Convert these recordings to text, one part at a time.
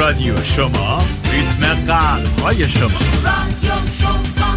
رادیو شما، ریتم قلب‌های شما. رادیو شما.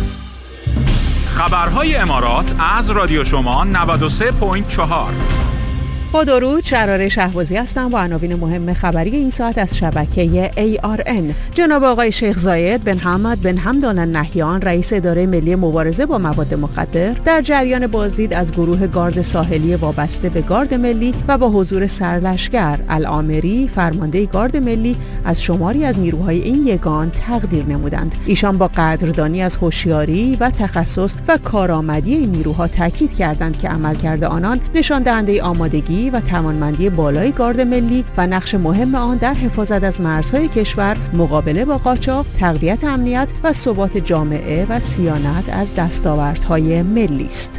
خبرهای امارات از رادیو شما 93.4. با درود، شراره شهبازی هستم با عناوین مهم خبری این ساعت از شبکه ARN. جناب آقای شیخ زاید بن حمد بن حمدان النهیان، رئیس اداره ملی مبارزه با مواد مخدر، در جریان بازدید از گروه گارد ساحلی وابسته به گارد ملی و با حضور سرلشکر العامری، فرمانده گارد ملی، از شماری از نیروهای این یگان تقدیر نمودند. ایشان با قدردانی از هوشیاری و تخصص و کارآمدی این نیروها تاکید کردند که عملکرد آنان نشان دهنده آمادگی و توانمندی بالای گارد ملی و نقش مهم آن در حفاظت از مرزهای کشور، مقابله با قاچاق، تقویت امنیت و ثبات جامعه و صیانت از دستاوردهای ملی است.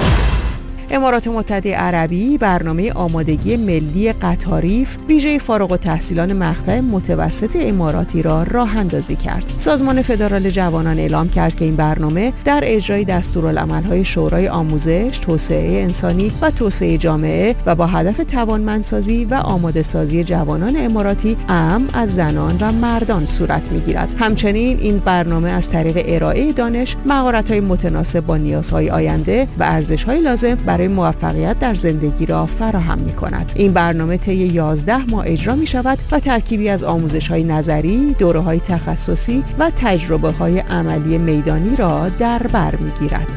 امارات متحده عربی برنامه آمادگی ملی قطاریف ویژه فارغ التحصیلان مقطع متوسط اماراتی را راه اندازی کرد. سازمان فدرال جوانان اعلام کرد که این برنامه در اجرای دستورالعمل‌های شورای آموزش، توسعه انسانی و توسعه جامعه و با هدف توانمندسازی و آماده‌سازی جوانان اماراتی اعم از زنان و مردان صورت می‌گیرد. همچنین این برنامه از طریق ارائه دانش، مهارت‌های متناسب با نیازهای آینده و ارزش‌های لازم برای موفقیت در زندگی را فراهم می‌کند. این برنامه طی 11 ماه اجرا می‌شود و ترکیبی از آموزش‌های نظری، دوره‌های تخصصی و تجربه‌های عملی میدانی را در بر می‌گیرد.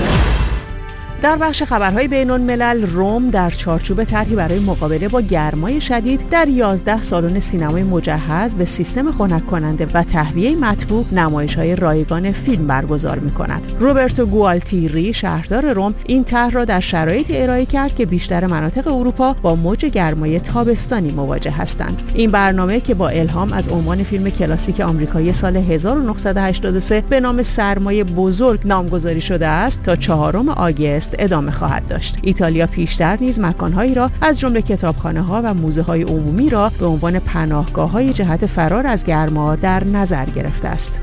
در بخش خبرهای بین‌الملل، روم در چارچوب طرحی برای مقابله با گرمای شدید در 11 سالن سینمای مجهز به سیستم خنک کننده و تهویه مطبوع نمایش‌های رایگان فیلم برگزار می‌کند. روبرتو گوالتیری، شهردار روم، این طرح را در شرایطی ارائه کرد که بیشتر مناطق اروپا با موج گرمای تابستانی مواجه هستند. این برنامه که با الهام از عنوان فیلم کلاسیک آمریکایی سال 1983 به نام سرمایه بزرگ نامگذاری شده است، تا 4 آگوست ادامه خواهد داشت. ایتالیا پیشتر نیز مکان‌هایی را از جمله کتابخانه‌ها و موزه‌های عمومی را به عنوان پناهگاه‌های جهت فرار از گرما در نظر گرفته است.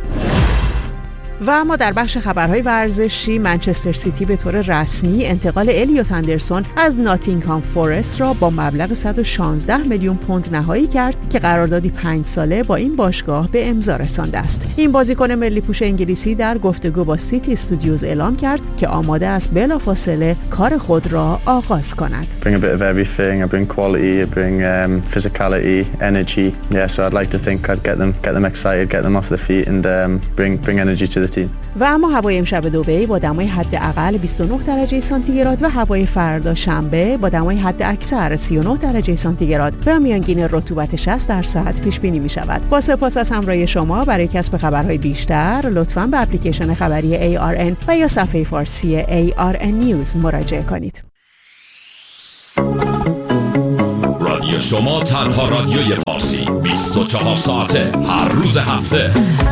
و اما در بخش خبرهای ورزشی، منچستر سیتی به طور رسمی انتقال الیوت اندرسون از ناتینگهام فورست را با مبلغ 116 میلیون پوند نهایی کرد که قراردادی 5 ساله با این باشگاه به امضا رسانده است. این بازیکن ملی پوش انگلیسی در گفتگو با سیتی استودیوز اعلام کرد که آماده است بلافاصله کار خود را آغاز کند. Bring a bit of everything. I bring quality, I bring physicality, energy. Yeah, so I'd like to think I'd get them excited, get them off their feet and bring energy to the team. و اما هوای امشب دبی با دمای حداقل 29 درجه سانتیگراد و هوای فردا شنبه با دمای حداکثر 39 درجه سانتیگراد و میانگین رطوبت 60% پیش بینی می شود. با سپاس از همراهی شما. برای کسب خبرهای بیشتر لطفاً به اپلیکیشن خبری ARN و یا صفحه فارسی ARN News مراجعه کنید. رادیو شما تنها رادیوی فارسی 24 ساعته هر روز هفته.